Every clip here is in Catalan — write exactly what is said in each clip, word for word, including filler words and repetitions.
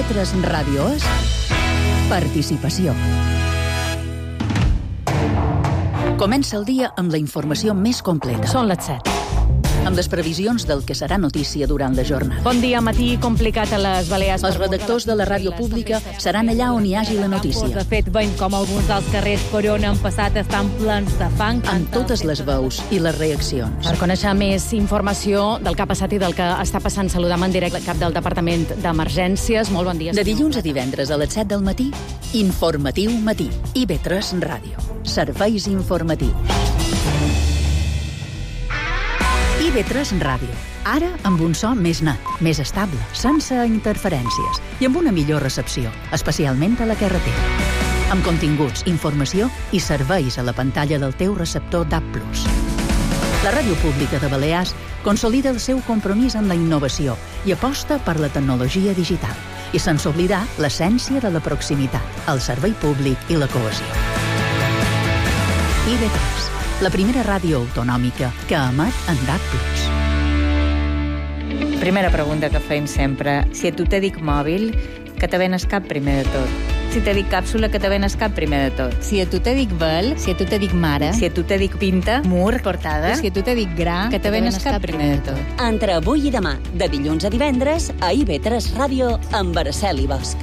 I V tres Ràdio és participació. Comença el dia amb la informació més completa. Són les set. Amb les previsions del que serà notícia durant la jornada. Bon dia, matí complicat a les Balears. Els redactors de la ràdio pública seran allà on hi hagi la notícia. De fet, veiem com alguns dels carrers per on han passat estan plens de fang. Amb totes les veus i les reaccions. Per conèixer més informació del que ha passat i del que està passant, saludam en directe el cap del Departament d'Emergències. Molt bon dia. De dilluns a divendres a les set del matí, Informatiu Matí. I V tres Ràdio. Serveis informatius. I V tres Ràdio. Ara amb un so més net, més estable, sense interferències i amb una millor recepció, especialment a la carretera. Amb continguts, informació i serveis a la pantalla del teu receptor D A B plus. La Ràdio Pública de Balears consolida el seu compromís amb la innovació i aposta per la tecnologia digital. I sense oblidar l'essència de la proximitat, el servei públic i la cohesió. I V tres, la primera ràdio autonòmica que emet en D A B plus. Primera pregunta que feim sempre. Si a tu te dic mòbil, que te ven el cap primer de tot. Si te dic càpsula, que te ven el cap primer de tot. Si a tu te dic vel, si a tu te dic mare, Si a tu te dic pinta, mur, portada, si a tu te dic gra, que te ven el cap primer de tot. Entre avui i demà, de dilluns a divendres, a I V tres Ràdio, amb Araceli Bosch.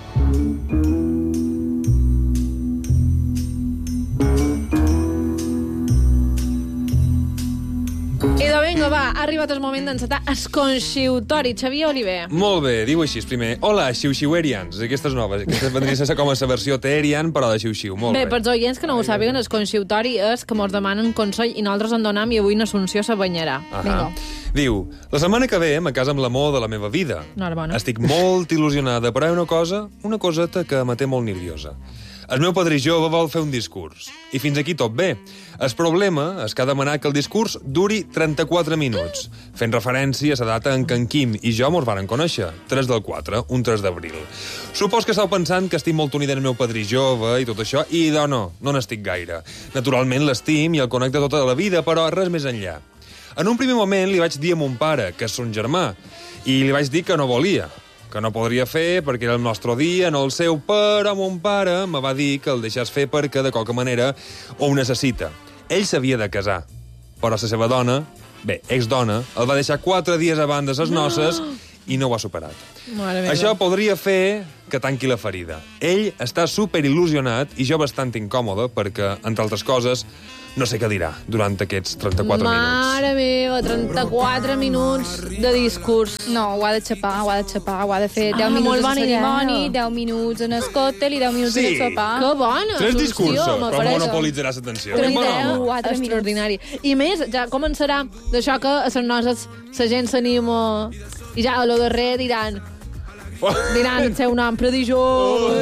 Idò, vinga, va, ha arribat el moment d'encetar el conxiutori. Xavier Oliver. Molt bé, diu així primer. Hola, xiu-xiuerians. Aquestes noves. Aquesta vendria a ser com a la versió teerian, però de xiu-xiu. Molt Bé, bé. pels oients que no ho sàpiguen, el conxiutori és que mos demanen consell i nosaltres en donam i avui n'Assumpció se banyarà. Ahà. Diu, la setmana que ve me casa amb l'amor de la meva vida. Enhorabona. Estic molt il·lusionada, però hi ha una cosa, una coseta que me té molt nerviosa. El meu padrí jove vol fer un discurs. I fins aquí tot bé. El problema és que ha demanat que el discurs duri trenta-quatre minuts, fent referència a la data en què en Quim i jo mos varen conèixer, tres del quatre, un tres d'abril. Supos que estàu pensant que estic molt unida al meu padrí jove i tot això, i no, no, no n'estic gaire. Naturalment l'estim i el connecta tota la vida, però res més enllà. En un primer moment li vaig dir a mon pare, que és son germà, i li vaig dir que no volia, que no podria fer perquè era el nostre dia, no el seu, però mon pare me va dir que el deixés fer perquè, de qualque manera, ho necessita. Ell s'havia de casar, però la seva dona, bé, ex-dona, el va deixar quatre dies abans de ses noces i no ho ha superat. Mare meva. Això podria fer que tanqui la ferida. Ell està superil·lusionat i jo bastant incòmode perquè, entre altres coses, no sé què dirà durant aquests trenta-quatre minuts. Mare meva, trenta-quatre minuts de discurs. no, ho ha de xapar, ho ha de xapar, ho ha de fer Ah, deu molt minuts de bona cerimoni, idea. deu minuts en el còctel i deu minuts Sí. en el sopar. Que bona, Tres Assumpció, discursos, me com pareix monopolitzaràs l'atenció. una Trenta idea quatre minuts. extraordinari. I més, ja començarà d'això que a les noces la gent s'anima i ja a lo darrer diran diran el seu nom prodigiós.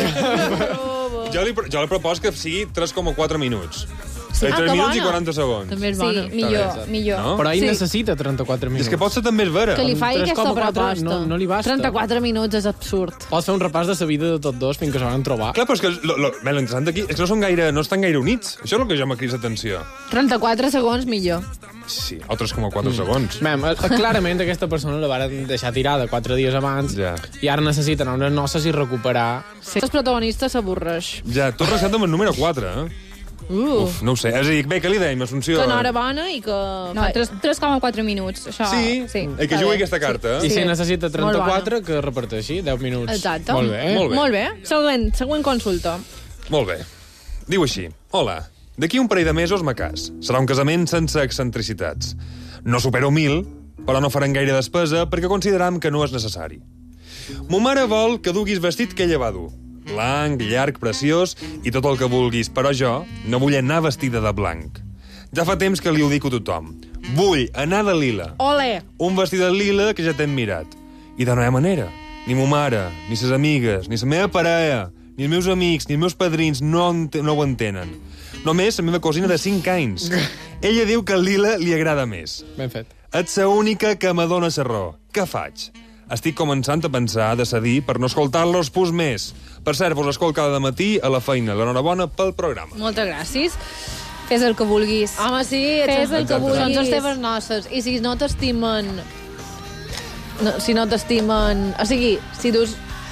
Jo li, jo li propos que sigui tres coma quatre minuts. Sí. Eh, Ah, tres que minuts i bona. quaranta segons. També és Sí, bona. millor, millor. No? Però ell Sí. necessita trenta-quatre minuts. És que pot ser també és vera. Que li faci tres aquesta coma quatre proposta. no- no li basta. trenta-quatre minuts és absurd. Pots fer un repàs de la vida de tots dos fins que se van trobar. Clar, però és que lo, lo, bé, lo interessant aquí és que no són gaire, no estan gaire units. Això és el que ja m'ha cridat atenció. trenta-quatre segons millor. Sí, o tres coma quatre segons. Mem, eh, clarament aquesta persona la van deixar tirada quatre dies abans Ja. i ara necessiten unes noces i recuperar. Sí. Els protagonistes s'avorreix. Ja, tot recet amb el número quatre, eh? Uh, Uf, no ho sé. És a dir, bé, què li dèiem, Assumpció? que enhorabona i que... No, tres coma quatre minuts. Això, Sí, sí eh, que està jugui bé. aquesta carta. I Eh? si Sí. necessita Molt trenta-quatre, que reparteixi deu minuts. Exacte. Molt bé. Molt bé. Molt bé. Següent, següent consulta. Molt bé. Diu així. Hola, d'aquí un parell de mesos me cas. Serà un casament sense excentricitats. No supero mil, però no farem gaire despesa perquè consideram que no és necessari. Mo mare vol que duguis vestit que ella va dur. Blanc, llarg, preciós i tot el que vulguis, però jo no vull anar vestida de blanc. Ja fa temps que li ho dic a tothom. Vull anar de lila. Ole! Un vestit de lila que ja t'hem mirat. I de no hi ha manera. Ni mo mare, ni ses amigues, ni la meva parella, ni els meus amics, ni els meus padrins no, ent no ho entenen. Només la meva cosina de cinc anys. Ella diu que el lila li agrada més. Ben fet. Ets l'única que m'adona la raó. Què faig? Estic començant a pensar de cedir per no escoltar-los pus més. Per cert, vos escolto cada matí a la feina. L'enhorabona pel programa. Moltes gràcies. Fes el que vulguis. Home, sí, Fes el que Exacte. són vulguis. les teves noces. I si no t'estimen... No, si no t'estimen... O sigui, si dus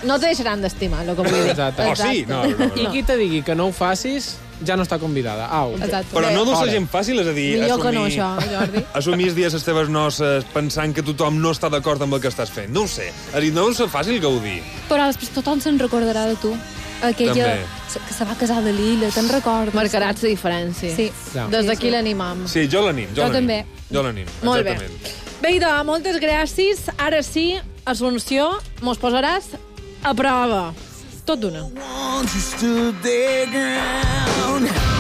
no te deixaran d'estimar, el que vull dir. Exacte. Oh, sí? No, no, no. I qui te digui que no ho facis, ja no està convidada. Au. Exacte. Però no deu ser Fora. gent fàcil, és a dir, Millor que assumir... no, això, Jordi. Assumir els dies les teves noces pensant que tothom no està d'acord amb el que estàs fent. No ho sé. És a dir, no deu ser fàcil gaudir. Però després tothom se'n recordarà de tu. Aquella També. que se va casar de Lila, te'n recordes? Marcaràs la diferència. Sí. Ja. Des Sí, d'aquí sí. l'animam. Sí, jo l'anim. Jo, Jo l'anim. també. Jo l'anim, Molt bé. exactament. Bé, idò, moltes gràcies. Ara sí, Assumpció, mos posaràs a prova. Tot d'una. Once you stood their ground.